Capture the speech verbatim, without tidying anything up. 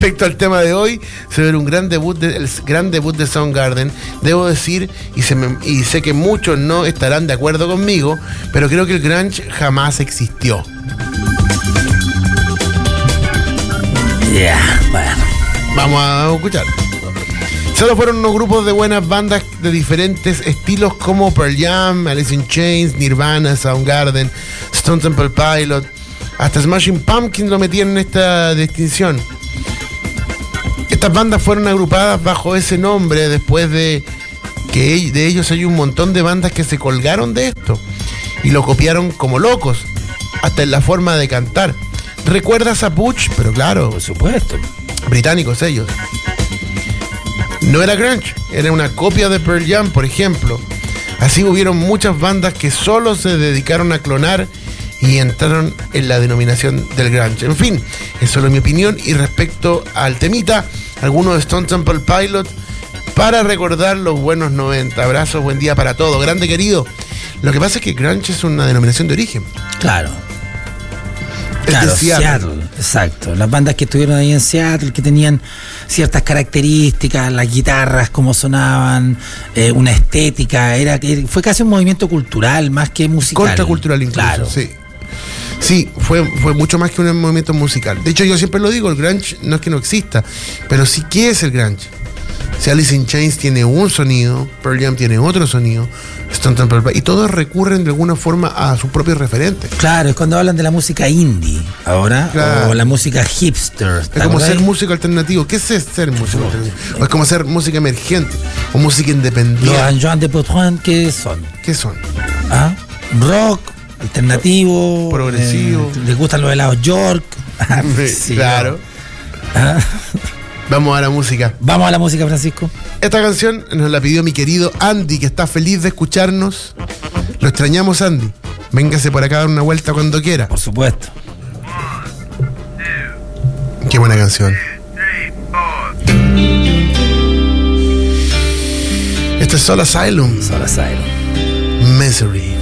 Respecto al tema de hoy, se ve un gran debut de, el gran debut de Soundgarden. Debo decir, y, se me, y sé que muchos no estarán de acuerdo conmigo, pero creo que el grunge jamás existió. Ya, yeah, bueno. Vamos a escuchar. Solo fueron unos grupos de buenas bandas de diferentes estilos como Pearl Jam, Alice in Chains, Nirvana, Soundgarden, Stone Temple Pilot, hasta Smashing Pumpkins lo metían en esta distinción. Estas bandas fueron agrupadas bajo ese nombre después de que de ellos hay un montón de bandas que se colgaron de esto y lo copiaron como locos, hasta en la forma de cantar. ¿Recuerdas a Butch? Pero claro, Por supuesto. británicos ellos. No era grunge, era una copia de Pearl Jam, por ejemplo. Así hubieron muchas bandas que solo se dedicaron a clonar y entraron en la denominación del grunge. En fin, es solo mi opinión. Y respecto al temita, algunos de Stone Temple Pilot para recordar los buenos noventa. Abrazos, buen día para todos. Grande querido. Lo que pasa es que grunge es una denominación de origen. Claro. Es Claro, de Seattle. Seattle, exacto. Las bandas que estuvieron ahí en Seattle, que tenían ciertas características, las guitarras, cómo sonaban, eh, una estética, era fue casi un movimiento cultural más que musical. Contracultural incluso, claro. sí. Sí, fue, fue mucho más que un movimiento musical. De hecho, yo siempre lo digo, el grunge no es que no exista, pero sí, ¿qué es el grunge? Si Alice in Chains tiene un sonido, Pearl Jam tiene otro sonido, Stone Temple Pilots, y todos recurren de alguna forma a sus propios referentes. Claro, es cuando hablan de la música indie ahora, Claro. o la música hipster. Es como ser músico alternativo. ¿Qué es ser músico alternativo? O es como ser música emergente o música Los independiente. Joan de Potron, ¿qué son? ¿Qué son? ¿Ah? Rock, alternativo, Progresivo. eh, les gustan los helados York. Sí, Claro. ¿Ah? Vamos a la música. Vamos a la música, Francisco. Esta canción nos la pidió mi querido Andy, que está feliz de escucharnos. Lo extrañamos, Andy. Véngase por acá a dar una vuelta cuando quiera. Por supuesto. Qué buena canción. Esto es Soul Asylum. Soul Asylum. Misery.